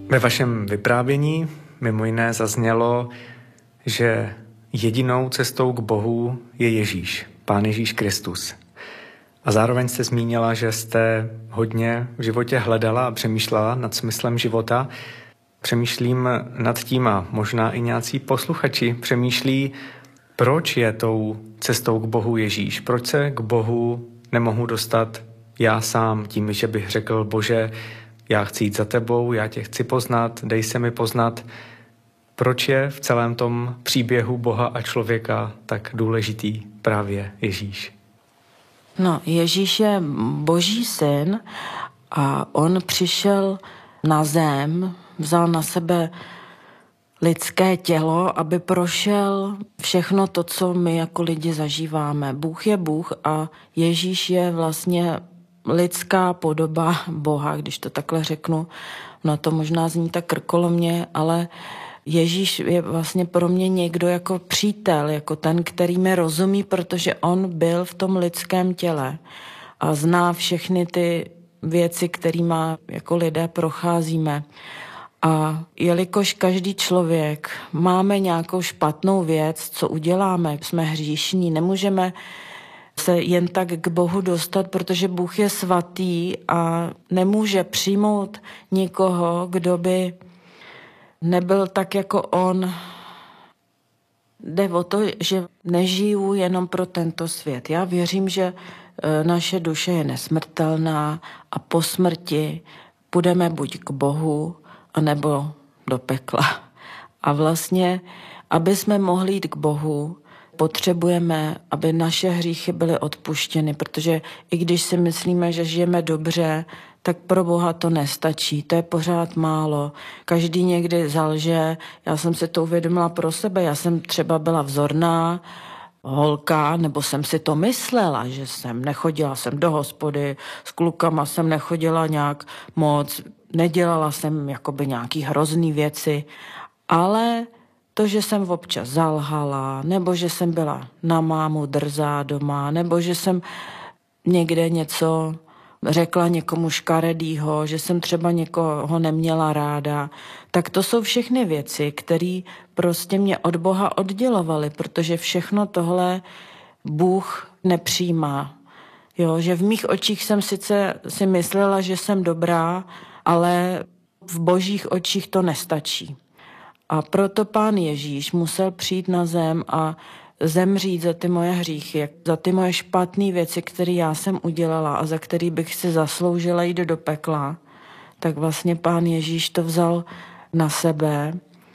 Ve vašem vyprávění mimo jiné zaznělo, že jedinou cestou k Bohu je Ježíš, Pán Ježíš Kristus. A zároveň jste zmínila, že jste hodně v životě hledala a přemýšlela nad smyslem života. Přemýšlím nad tím a možná i nějací posluchači přemýšlí, proč je tou cestou k Bohu Ježíš? Proč se k Bohu nemohu dostat já sám tím, že bych řekl, Bože, já chci jít za tebou, já tě chci poznat, dej se mi poznat. Proč je v celém tom příběhu Boha a člověka tak důležitý právě Ježíš? No, Ježíš je Boží syn a on přišel na zem, vzal na sebe lidské tělo, aby prošel všechno to, co my jako lidi zažíváme. Bůh je Bůh a Ježíš je vlastně lidská podoba Boha, když to takhle řeknu. No to možná zní tak krkolomně, ale Ježíš je vlastně pro mě někdo jako přítel, jako ten, který mi rozumí, protože on byl v tom lidském těle a zná všechny ty věci, kterými jako lidé procházíme. A jelikož každý člověk máme nějakou špatnou věc, co uděláme, jsme hříšní, nemůžeme se jen tak k Bohu dostat, protože Bůh je svatý a nemůže přijmout nikoho, kdo by nebyl tak jako on. Jde o to, že nežiju jenom pro tento svět. Já věřím, že naše duše je nesmrtelná a po smrti půjdeme buď k Bohu, anebo do pekla. A vlastně, aby jsme mohli jít k Bohu, potřebujeme, aby naše hříchy byly odpuštěny, protože i když si myslíme, že žijeme dobře, tak pro Boha to nestačí, to je pořád málo. Každý někdy zalže, já jsem si to uvědomila pro sebe, já jsem třeba byla vzorná holka, nebo jsem si to myslela, že nechodila jsem do hospody, s klukama jsem nechodila nějak moc, nedělala jsem jakoby nějaký hrozný věci, ale to, že jsem občas zalhala, nebo že jsem byla na mámu drzá doma, nebo že jsem někde něco řekla někomu škaredýho, že jsem třeba někoho neměla ráda, tak to jsou všechny věci, které prostě mě od Boha oddělovaly, protože všechno tohle Bůh nepřijímá. Jo, že v mých očích jsem sice si myslela, že jsem dobrá, ale v Božích očích to nestačí. A proto Pán Ježíš musel přijít na zem a zemřít za ty moje hříchy, za ty moje špatné věci, které já jsem udělala a za který bych si zasloužila jít do pekla, tak vlastně Pán Ježíš to vzal na sebe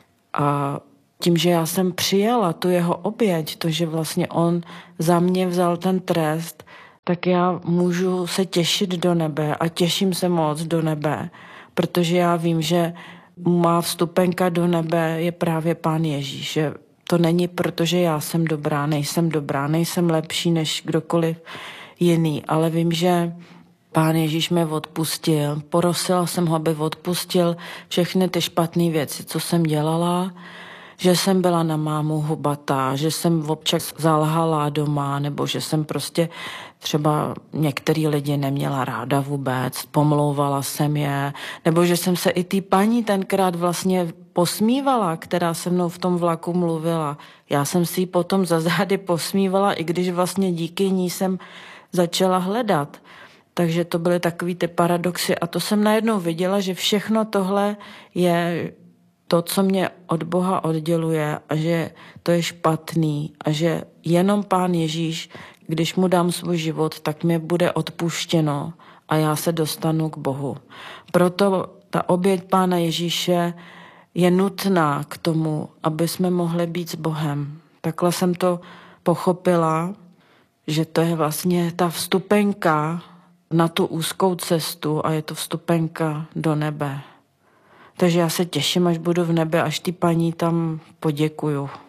a tím, že já jsem přijala tu jeho oběť, to, že vlastně on za mě vzal ten trest, tak já můžu se těšit do nebe a těším se moc do nebe, protože já vím, že má vstupenka do nebe je právě Pán Ježíš. Že to není proto, že já jsem dobrá, nejsem lepší než kdokoliv jiný, ale vím, že Pán Ježíš mě odpustil. Porosila jsem ho, aby odpustil všechny ty špatné věci, co jsem dělala, že jsem byla na mámu hubatá, že jsem občas zalhala doma, nebo že jsem prostě třeba některý lidi neměla ráda vůbec, pomlouvala jsem je, nebo že jsem se i té paní tenkrát vlastně posmívala, která se mnou v tom vlaku mluvila. Já jsem si ji potom za zády posmívala, i když vlastně díky ní jsem začala hledat. Takže to byly takový ty paradoxy a to jsem najednou viděla, že všechno tohle je to, co mě od Boha odděluje a že to je špatný a že jenom Pán Ježíš, když mu dám svůj život, tak mě bude odpuštěno a já se dostanu k Bohu. Proto ta oběť Pána Ježíše je nutná k tomu, aby jsme mohli být s Bohem. Takhle jsem to pochopila, že to je vlastně ta vstupenka na tu úzkou cestu a je to vstupenka do nebe. Takže já se těším, až budu v nebe, až ty paní tam poděkuju.